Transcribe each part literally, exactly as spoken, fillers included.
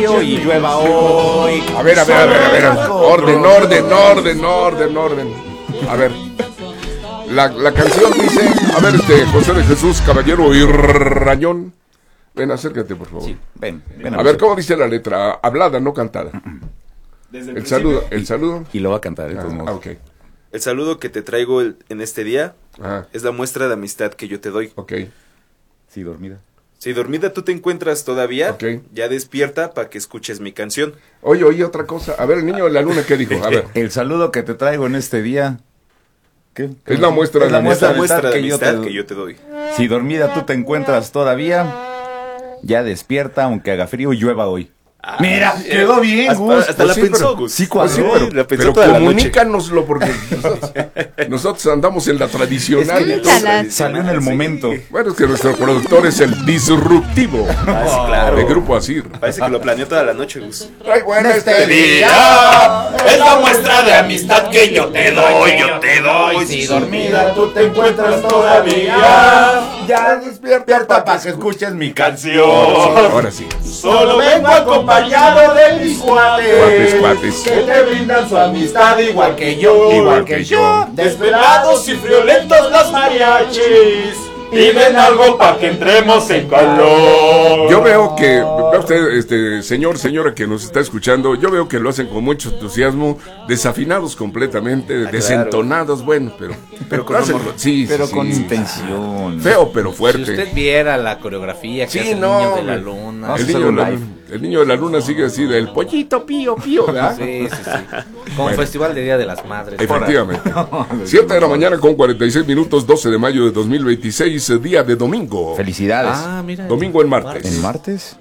y llueva hoy. A ver, a ver, a ver, a ver. Orden, orden, orden, orden, orden. A ver. La, la canción dice, a ver, este, José de Jesús Caballero y Rañón. Ven, acércate, por favor. Sí, ven, ven. A ver, ¿cómo dice la letra? Hablada, no cantada. Desde el, El saludo, el saludo. Y lo va a cantar, de Ah, todos ah, modos. ok. el saludo que te traigo el- en este día Ah, es la muestra de amistad que yo te doy. ok. Sí, dormida. Si dormida tú te encuentras todavía, Ok. ya despierta para que escuches mi canción. Oye, oye, otra cosa. A ver, el niño de la luna, ¿qué dijo? A ver. El saludo que te traigo en este día. ¿Qué? Es la muestra Es de la amistad. muestra La de muestra de que yo amistad te- que yo te doy. Si dormida tú te encuentras todavía, ya despierta, aunque haga frío y llueva hoy. Mira, quedó bien, Hasta, Gus. hasta Pues la sí, pensó, pero- Gus. sí, Pues sí, cuadró. pero, la pensó pero toda la noche. comunícanoslo porque nosotros andamos en la tradicional. Cuéntalas. Salió en el momento. Bueno, es que nuestro productor es el disruptivo Ah, sí, claro. de Grupo Asir. Parece que lo planeó toda la noche, Gus. Ay, bueno, este Día es la muestra de amistad que yo te doy, yo te doy. Si dormida tú te encuentras todavía, ya despierta para que escuches mi canción. Ahora sí. Solo vengo acompañado de mis cuates, Cuates, cuates. que te brindan su amistad igual que yo, Igual que yo. Desvelados y friolentos los mariachis piden algo para que entremos en calor. Yo veo que, vea usted, este señor, señora que nos está escuchando, yo veo que lo hacen con mucho entusiasmo, desafinados completamente, desentonados, bueno, pero, Pero con lo hacen- amor. sí, Pero sí, con sí. intención. Feo pero Si fuerte. usted viera la coreografía que Sí, hace el no, niño de la hombre. luna. No, El hacer niño, de un la, live. el niño de la luna sigue así del pollito pío pío, ¿verdad? Sí, sí, sí. Como festival de Día de las Madres. Efectivamente. siete de la mañana con cuarenta y seis minutos, doce de mayo de dos mil veintiséis, día de domingo. Felicidades. Ah, mira. Domingo en martes. ¿En martes?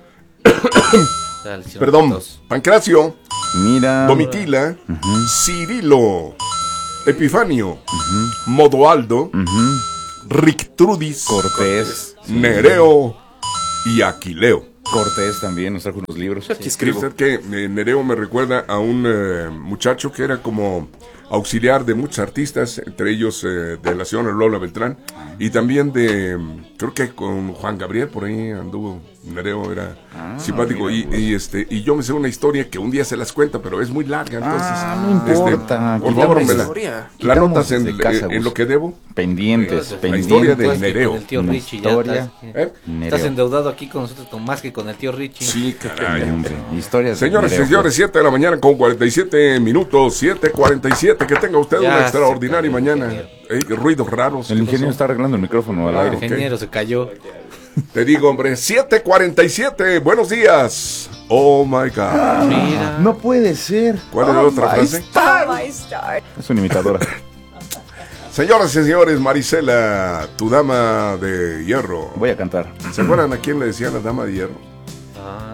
Ya le hicieron Perdón, fotos. Pancracio, Mira. Domitila, Cirilo, Epifanio, Modoaldo, Rictrudis, Cortés. Nereo y Aquileo. Cortés también nos trajo unos libros. Aquí ¿Cree escribo. usted que eh, Nereo me recuerda a un eh, muchacho que era como auxiliar de muchos artistas, entre ellos eh, de la señora Lola Beltrán, y también de, mm, creo que con Juan Gabriel, por ahí anduvo. Nereo era simpático, y, y este y yo me sé una historia que un día se las cuenta, pero es muy larga, entonces Ah, no importa. por Quitamos favor, me la, historia. la Quitamos notas en, de casa, en Gus. lo que debo. Pendientes, La La pendientes. historia de Tú es que Nereo. con el tío Una Richie ya historia. estás, ¿Eh? Nereo. estás endeudado aquí con nosotros con más que con el tío Richie. Sí, caray. Hombre, historias de Señores y Nereo. señores, siete de la mañana con cuarenta y siete minutos, siete cuarenta y siete, que tenga usted Ya una se extraordinaria cayó, mañana. ingeniero. Ey, ruidos raros. El ¿qué ingeniero pasó? está arreglando el micrófono al Ah, aire. El ingeniero se cayó. Te digo, hombre, siete cuarenta y siete, buenos días. Oh my God. Mira. No puede ser. ¿Cuál es la Oh, otra my frase? star. Oh, my star. Es una imitadora. Señoras y señores, Marisela, tu dama de hierro. Voy a cantar. ¿Se acuerdan a quién le decían la dama de hierro? Ah.